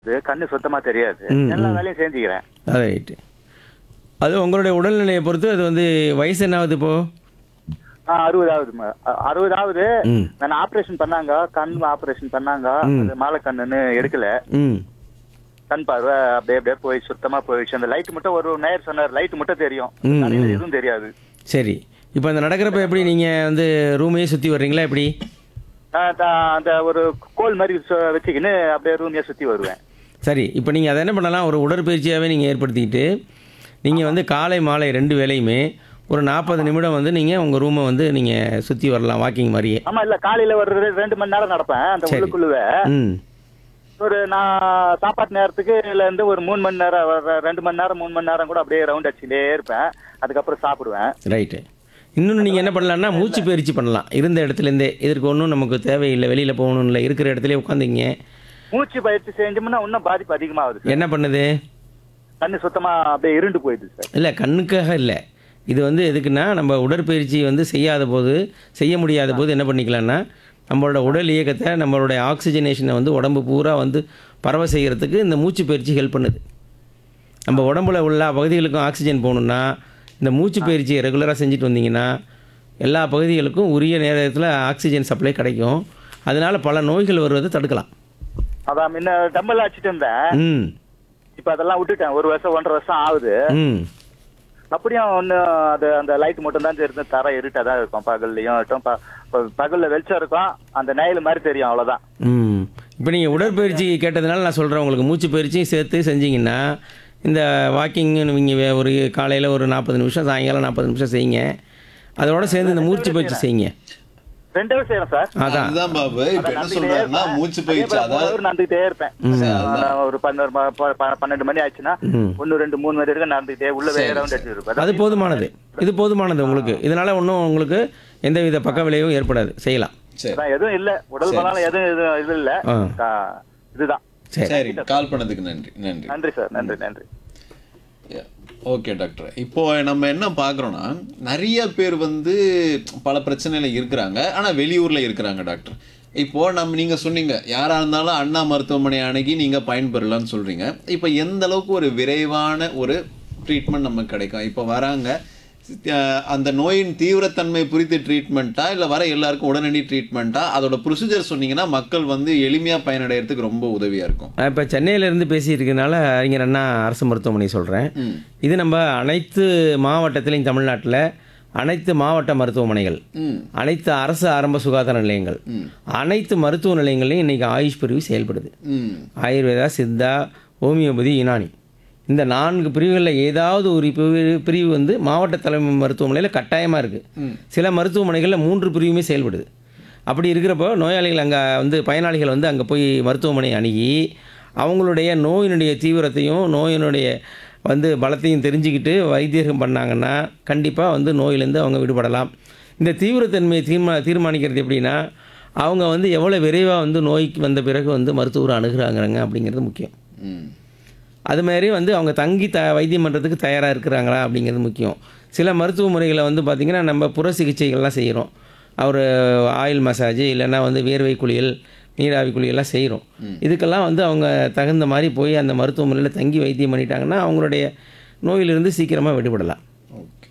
கண்ணு சுத்தமா தெரியாது. எல்லா வேலையும் செஞ்சுக்கிறேன். ரைட்டு. அது உங்களுடைய உடல்நிலையை பொறுத்து அது வந்து வயசு என்ன ஆகுது இப்போ? 60 ஆகுது. ம். நான் ஆபரேஷன் பண்ணாங்க, கண் ஆபரேஷன் பண்ணாங்க. அது மாலை கண்ணுன்னு எடுக்கல. ம். கண் பார்வை அப்படியே அப்படியே போய் சுத்தமா போயிடுச்சு. அந்த லைட் மட்டும் ஒரு நேர் சொன்னார், லைட் மட்டும் தெரியும். ம், தலையில ம். எதுவும் தெரியாது. சரி. இப்போ அந்த நடக்கிறப்ப எப்படி நீங்கள் வந்து ரூமையே சுற்றி வர்றீங்களா எப்படி? அந்த ஒரு கோல் மாதிரி வச்சுக்கின்னு அப்படியே ரூமையே சுத்தி வருவேன். சரி. இப்போ நீங்கள் அதை என்ன பண்ணலாம், ஒரு உடற்பயிற்சியாகவே நீங்கள் ஏற்படுத்திக்கிட்டு நீங்கள் வந்து காலை மாலை 2 வேளையுமே ஒரு 40 நிமிடம் வந்து நீங்கள் உங்கள் ரூமை வந்து நீங்கள் சுற்றி வரலாம் வாக்கிங் மாதிரியே. ஆமா, இல்ல காலையில ஒரு 2 மணி நேரம் நடப்பேன் அந்த சரி. உள்ளுக்குள்ளவே. ம். ஒரு நான் சாப்பாட்டு நேரத்துக்கு இல்ல இருந்து ஒரு 3 மணி நேரம் 2 மணி நேரம் 3 மணி நேரம் கூட அப்படியே ரவுண்ட் அடிச்சுட்டே இருப்பேன். அதுக்கப்புறம் சாப்பிடுவேன். ரைட்டு. இன்னொன்று நீங்கள் என்ன பண்ணலான்னா மூச்சு பயிற்சி பண்ணலாம் இருந்த இடத்துலேருந்தே. இதற்கு ஒன்றும் நமக்கு தேவையில்லை, வெளியில் போகணும் இல்லை, இருக்கிற இடத்துல உட்காந்துங்க. மூச்சு பயிற்சி செஞ்சோம்னா இன்னும் பாதிப்பு அதிகமாகுது சார். என்ன பண்ணுது? கண்ணு சுத்தமா அப்படியே இருண்டு போயிடுது சார். இல்லை, கண்ணுக்காக இல்லை. இது வந்து எதுக்குன்னா, நம்ம உடற்பயிற்சி வந்து செய்ய முடியாத போது என்ன பண்ணிக்கலாம்னா, நம்மளோட உடல் இயக்கத்தை, நம்மளுடைய ஆக்சிஜனேஷனை வந்து உடம்பு பூரா வந்து பரவ செய்கிறதுக்கு இந்த மூச்சு பயிற்சி ஹெல்ப் பண்ணுது. நம்ம உடம்புல உள்ள பகுதிகளுக்கும் ஆக்சிஜன் போகணுன்னா இந்த மூச்சு பயிற்சியை ரெகுலராக செஞ்சுட்டு வந்தீங்கன்னா எல்லா பகுதிகளுக்கும் உரிய நேரத்தில் ஆக்சிஜன் சப்ளை கிடைக்கும். அதனால பல நோய்கள் வருவதை தடுக்கலாம். அதான் முன்ன டம்பல் அடிச்சுட்டு இருந்தேன். ம். இப்ப அதெல்லாம் விட்டுட்டேன். 1 வருஷம் 1.5 வருஷம் ஆகுது. ம். அப்படியும் ஒண்ணு அது அந்த லைட் மட்டும் தான் தெரியும். தர இருட்டா தான் இருக்கும். பகல்லையும் பகல்ல வெளிச்சம் இருக்கும். அந்த நயல் மாதிரி தெரியும், அவ்வளவுதான். ம். இப்போ நீங்கள் உடற்பயிற்சி கேட்டதுனால நான் சொல்கிறேன், உங்களுக்கு மூச்சு பயிற்சியும் சேர்த்து செஞ்சீங்கன்னா இந்த வாக்கிங் நீங்கள் ஒரு காலையில் ஒரு 40 நிமிஷம், சாயங்காலம் 40 நிமிஷம் செய்யுங்க. அதோட சேர்ந்து இந்த மூச்சு பயிற்சி செய்யுங்க. 2 செய்யறேன் சார். அதுதான் பாபு. இப்ப என்ன சொல்றாருன்னா மூச்சு பயிற்சி, அதாவது நடந்துகிட்டே இருப்பேன். ஒரு 12 மணி ஆச்சுன்னா 1 2 3 மணி வரைக்கும் நடந்துகிட்டே உள்ள வேற ரவுண்ட் அடிச்சு இருப்பேன். அது போதுமானது. இது போதுமானது உங்களுக்கு. இதனால ஒன்றும் உங்களுக்கு எந்தவித பக்க விளைவும் ஏற்படாது. செய்யலாம். எதுவும் இல்ல, உடல் பலம் எதுவும் இது இல்ல. இதுதான். சரி, கால் பண்ணதுக்கு நன்றி. நன்றி நன்றி சார். நன்றி நன்றி. Okay doctor. இப்போ நம்ம என்ன பார்க்குறோன்னா, நிறைய பேர் வந்து பல பிரச்சனையில் இருக்கிறாங்க, ஆனால் வெளியூரில் இருக்கிறாங்க டாக்டர். இப்போது நீங்கள் சொன்னீங்க யாராக இருந்தாலும் அண்ணா மருத்துவமனை அணுகி நீங்கள் பயன்பெறலான்னு சொல்கிறீங்க. இப்போ எந்த அளவுக்கு ஒரு விரைவான ஒரு ட்ரீட்மெண்ட் நமக்கு கிடைக்கும்? இப்போ வராங்க, அந்த நோயின் தீவிரத்தன்மை குறித்து ட்ரீட்மெண்ட்டா இல்லை வர எல்லாருக்கும் உடனடி ட்ரீட்மெண்ட்டா? அதோட ப்ரொசீஜர் சொன்னீங்கன்னா மக்கள் வந்து எளிமையாக பயனடைகிறதுக்கு ரொம்ப உதவியாக இருக்கும். இப்போ சென்னையிலேருந்து பேசியிருக்கனால அறிஞர் அண்ணா அரசு மருத்துவமனை சொல்கிறேன். இது நம்ம அனைத்து மாவட்டத்திலையும், தமிழ்நாட்டில் அனைத்து மாவட்ட மருத்துவமனைகள், அனைத்து அரசு ஆரம்ப சுகாதார நிலையங்கள், அனைத்து மருத்துவ நிலையங்களையும் இன்றைக்கி ஆயுஷ் பிரிவு செயல்படுது. ஆயுர்வேதா, சித்தா, ஹோமியோபதி, யுனானி, இந்த 4 பிரிவுகளில் ஏதாவது ஒரு பிரிவு வந்து மாவட்ட தலைமை மருத்துவமனையில் கட்டாயமாக இருக்குது. சில மருத்துவமனைகளில் 3 பிரிவுமே செயல்படுது. அப்படி இருக்கிறப்போ நோயாளிகள் அங்கே வந்து பயனாளிகள் வந்து அங்கே போய் மருத்துவமனை அணுகி அவங்களுடைய நோயினுடைய தீவிரத்தையும் நோயினுடைய வந்து பலத்தையும் தெரிஞ்சுக்கிட்டு வைத்தியம் பண்ணாங்கன்னா கண்டிப்பாக வந்து நோயிலேருந்து அவங்க விடுபடலாம். இந்த தீவிரத்தன்மையை தீர்மானிக்கிறது எப்படின்னா, அவங்க வந்து எவ்வளோ விரைவாக வந்து நோய்க்கு வந்த பிறகு வந்து மருத்துவரை அணுகிறாங்க அப்படிங்கிறது முக்கியம். அதுமாரி வந்து அவங்க தங்கி வைத்தியம் பண்ணுறதுக்கு தயாராக இருக்கிறாங்களா அப்படிங்கிறது முக்கியம். சில மருத்துவ முறைகளை வந்து பார்த்திங்கன்னா நம்ம புற சிகிச்சைகள்லாம் செய்கிறோம். ஒரு ஆயில் மசாஜ் இல்லைன்னா வந்து வேர்வை குளியல், நீராவி குளியெல்லாம் செய்கிறோம். இதுக்கெல்லாம் வந்து அவங்க தகுந்த மாதிரி போய் அந்த மருத்துவமனையில் தங்கி வைத்தியம் பண்ணிட்டாங்கன்னா அவங்களுடைய நோயிலிருந்து சீக்கிரமாக விடுபடலாம். ஓகே.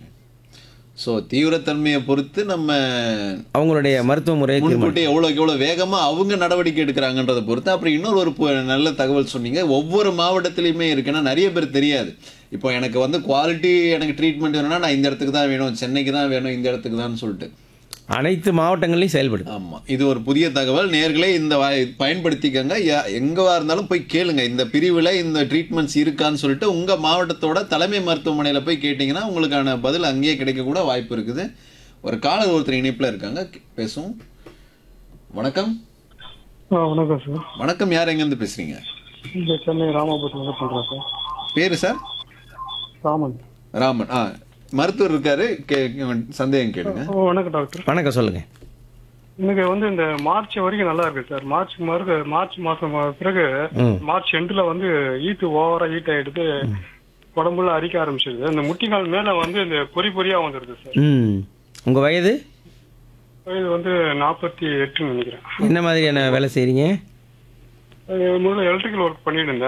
ஸோ தீவிரத்தன்மையை பொறுத்து நம்ம அவங்களுடைய மருத்துவ முறையை முன்கூட்டி எவ்வளோ வேகமாக அவங்க நடவடிக்கை எடுக்கிறாங்கன்றதை பொறுத்து. அப்புறம் இன்னொரு நல்ல தகவல் சொன்னீங்க, ஒவ்வொரு மாவட்டத்திலையுமே இருக்குன்னா நிறைய பேர் தெரியாது. இப்போ எனக்கு வந்து குவாலிட்டி எனக்கு ட்ரீட்மெண்ட் வேணும்னா நான் இந்த இடத்துக்கு தான் வேணும், சென்னைக்கு தான் வேணும், இந்த இடத்துக்கு தான் சொல்லிட்டு அனைத்து மாவட்டங்களையும் செயல்படும். ஆமாம், இது ஒரு புதிய தகவல். நேர்களே இந்த பயன்படுத்திக்கங்க. எங்கவா இருந்தாலும் போய் கேளுங்க, இந்த பிரிவில் இந்த ட்ரீட்மெண்ட்ஸ் இருக்கான்னு சொல்லிட்டு உங்கள் மாவட்டத்தோட தலைமை மருத்துவமனையில் போய் கேட்டிங்கன்னா உங்களுக்கான பதில் அங்கேயே கிடைக்கக்கூட வாய்ப்பு இருக்குது. ஒரு காலர் ஒருத்தர் இணைப்பில் இருக்காங்க, பேசுவோம். வணக்கம். வணக்கம் சார். வணக்கம், யார் எங்கேருந்து பேசுகிறீங்க? இந்த சென்னை ராமாபுரத்தில் பண்ணுறேன் சார். பேர் சார்? ராமன். ராமன். மருத்துவர் இருக்காரு, சந்தேகம் கேளுங்க. வணக்கம் டாக்டர். வணக்கம், சொல்லுங்கள். எனக்கு வந்து இந்த மார்ச் வரைக்கும் நல்லா இருக்கு சார். மார்ச் மாதம் பிறகு மார்ச் எண்டில் வந்து ஓவரா ஹீட் ஆகிடுது, உடம்புல அரிக்க ஆரம்பிச்சிருது. இந்த முட்டிக்கால் மேலே வந்து இந்த பொறியாக வந்துடுது சார். உங்கள் வயது? வயது வந்து 48 நினைக்கிறேன். என்ன மாதிரியான வேலை செய்கிறீங்க? முதல்ல எலக்ட்ரிக்கல் ஒர்க் பண்ணிட்டு இருந்தேன்.